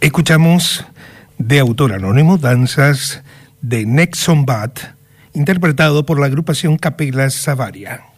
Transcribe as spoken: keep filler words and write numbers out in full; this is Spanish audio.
Escuchamos de autor anónimo Danzas de Nexombat, interpretado por la agrupación Capella Savaria.